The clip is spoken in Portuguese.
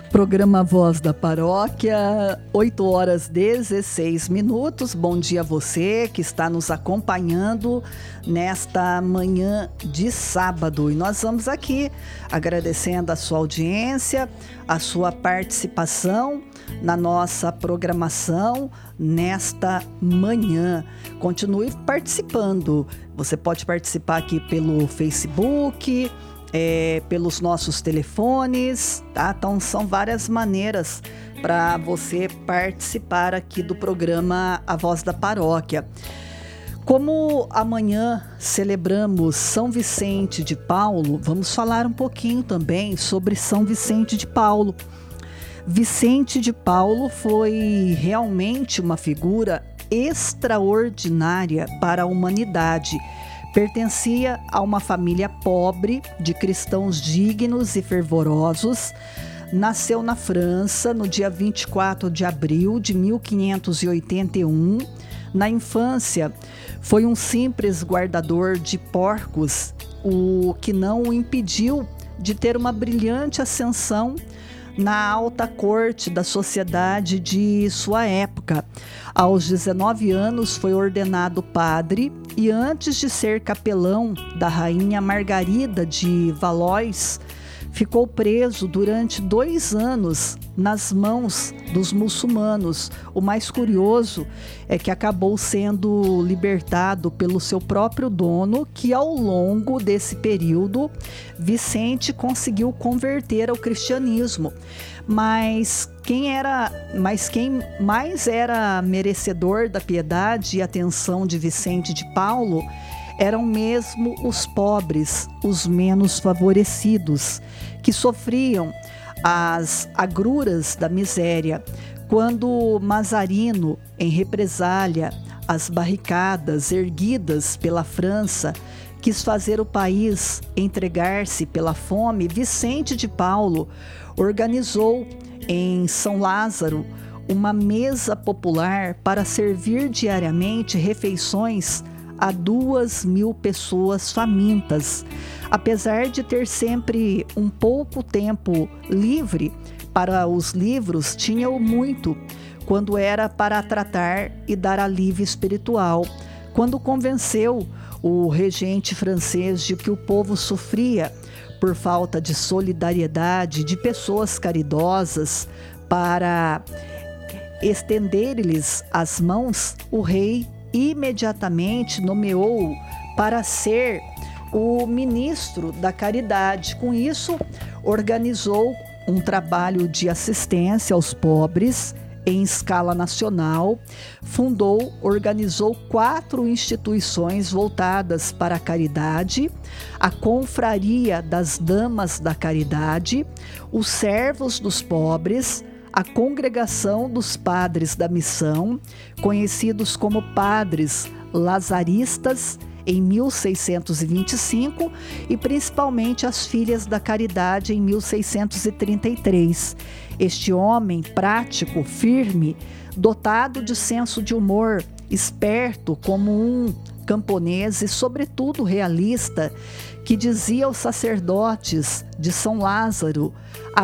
Programa Voz da Paróquia, 8h16. Bom dia a você que está nos acompanhando nesta manhã de sábado. E nós vamos aqui agradecendo a sua audiência, a sua participação na nossa programação nesta manhã. Continue participando. Você pode participar aqui pelo Facebook, pelos nossos telefones, tá? Então são várias maneiras para você participar aqui do programa A Voz da Paróquia. Como amanhã celebramos São Vicente de Paulo, vamos falar um pouquinho também sobre São Vicente de Paulo. Vicente de Paulo foi realmente uma figura extraordinária para a humanidade. Pertencia a uma família pobre, de cristãos dignos e fervorosos. Nasceu na França no dia 24 de abril de 1581. Na infância, foi um simples guardador de porcos, o que não o impediu de ter uma brilhante ascensão na alta corte da sociedade de sua época. Aos 19 anos foi ordenado padre e antes de ser capelão da rainha Margarida de Valois, ficou preso durante 2 anos nas mãos dos muçulmanos. O mais curioso é que acabou sendo libertado pelo seu próprio dono, que ao longo desse período, Vicente conseguiu converter ao cristianismo. Mas quem mais era merecedor da piedade e atenção de Vicente de Paulo eram mesmo os pobres, os menos favorecidos, que sofriam as agruras da miséria. Quando Mazarino, em represália às barricadas erguidas pela França, quis fazer o país entregar-se pela fome, Vicente de Paulo organizou em São Lázaro uma mesa popular para servir diariamente refeições a 2.000 pessoas famintas. Apesar de ter sempre um pouco tempo livre para os livros, tinha-o muito quando era para tratar e dar alívio espiritual. Quando convenceu o regente francês de que o povo sofria por falta de solidariedade de pessoas caridosas para estender-lhes as mãos, o rei imediatamente nomeou-o para ser o ministro da caridade. Com isso, organizou um trabalho de assistência aos pobres em escala nacional, organizou 4 instituições voltadas para a caridade: a Confraria das Damas da Caridade, os Servos dos Pobres, a Congregação dos Padres da Missão, conhecidos como Padres Lazaristas, em 1625, e principalmente as Filhas da Caridade, em 1633. Este homem prático, firme, dotado de senso de humor, esperto como um camponês e, sobretudo, realista, que dizia aos sacerdotes de São Lázaro